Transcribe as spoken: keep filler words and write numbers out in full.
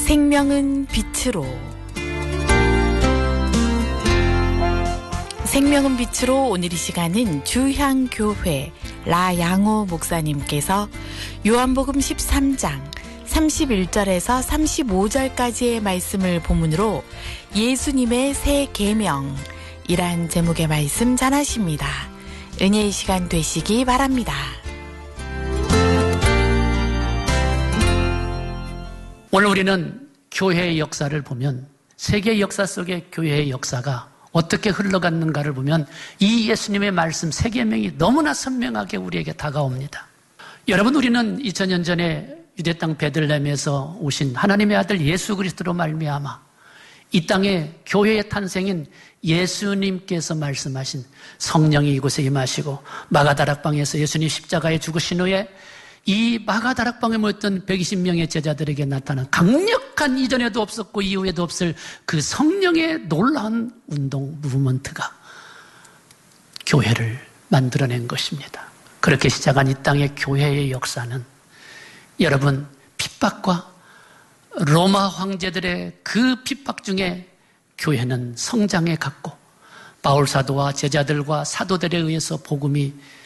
생명은 빛으로. 생명은 빛으로 오늘 이 시간은 주향교회 라양호 목사님께서 요한복음 십삼 장 삼십일 절에서 삼십오 절까지의 말씀을 본문으로 예수님의 새 계명이란 제목의 말씀 전하십니다. 은혜의 시간 되시기 바랍니다. 오늘 우리는 교회의 역사를 보면 세계 역사 속의 교회의 역사가 어떻게 흘러갔는가를 보면 이 예수님의 말씀 새 계명이 너무나 선명하게 우리에게 다가옵니다. 여러분, 우리는 이천 년 전에 유대 땅 베들레헴에서 오신 하나님의 아들 예수 그리스도로 말미암아 이 땅에 교회의 탄생인 예수님께서 말씀하신 성령이 이곳에 임하시고 마가다락방에서 예수님 십자가에 죽으신 후에 이 마가다락방에 모였던 백이십 명의 제자들에게 나타난 강력한 이전에도 없었고 이후에도 없을 그 성령의 놀라운 운동 무브먼트가 교회를 만들어낸 것입니다. 그렇게 시작한 이 땅의 교회의 역사는 여러분, 핍박과 로마 황제들의 그 핍박 중에 교회는 성장해 갔고 바울 사도와 제자들과 사도들에 의해서 복음이